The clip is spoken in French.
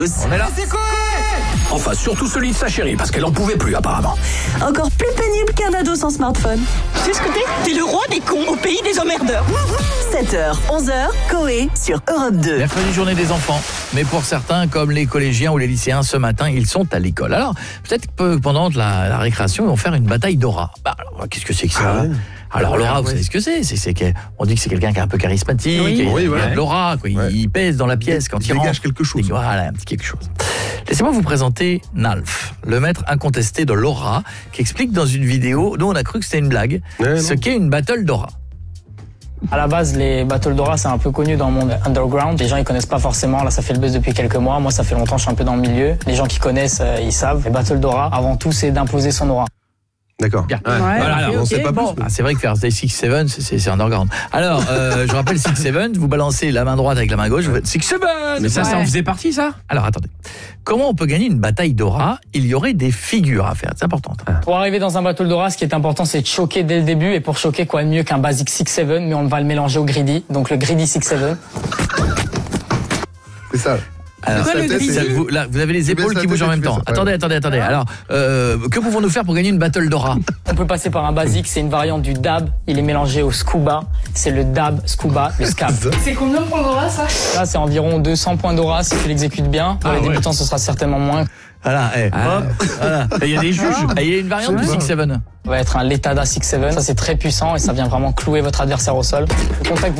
On est là. Enfin, surtout celui de sa chérie, parce qu'elle en pouvait plus apparemment. Encore plus pénible qu'un ado sans smartphone. Tu sais ce que t'es ? T'es le roi des cons au pays des emmerdeurs. 7h, 11h, Coé sur Europe 2. Mercredi, journée des enfants. Mais pour certains, comme les collégiens ou les lycéens, ce matin, ils sont à l'école. Alors, peut-être que pendant la récréation, ils vont faire une bataille d'aura. Alors, qu'est-ce que c'est que ça Alors Laura, vous savez ce que c'est on dit que c'est quelqu'un qui est un peu charismatique, il a de l'aura, quoi. Il pèse dans la pièce quand il rentre. dégage quelque chose. Voilà, un petit quelque chose. Laissez-moi vous présenter Nalf, le maître incontesté de l'aura, qui explique dans une vidéo, dont on a cru que c'était une blague, ce qu'est une battle d'aura. À la base, les battles d'aura, c'est un peu connu dans le monde underground. Les gens, ils connaissent pas forcément. Là, ça fait le buzz depuis quelques mois. Moi, ça fait longtemps que je suis un peu dans le milieu. Les gens qui connaissent, ils savent. Les battles d'aura, avant tout, c'est d'imposer son aura. D'accord. On sait pas plus. C'est vrai que faire des 6-7, c'est underground. Alors, je rappelle 6-7, vous balancez la main droite avec la main gauche, vous faites 6-7. Mais ça en faisait partie, ça ? Alors, attendez. Comment on peut gagner une bataille d'aura ? Il y aurait des figures à faire, c'est important. Pour arriver dans un battle d'aura, ce qui est important, c'est de choquer dès le début. Et pour choquer, quoi de mieux qu'un basic 6-7, mais on va le mélanger au greedy. Donc le greedy 6-7. C'est ça. Alors, là, vous avez les épaules qui bougent en même temps. Attendez. Alors, que pouvons-nous faire pour gagner une battle d'aura ? On peut passer par un basic, c'est une variante du dab. Il est mélangé au scuba. C'est le dab, scuba, le scab. C'est combien pour l'aura, ça ? Là, c'est environ 200 points d'aura si tu l'exécutes bien. Pour les débutants, ce sera certainement moins. Voilà, voilà. Il y a des juges. Il y a une variante du 6-7. Ça va être un letada 6-7. Ça, c'est très puissant et ça vient vraiment clouer votre adversaire au sol. Le contact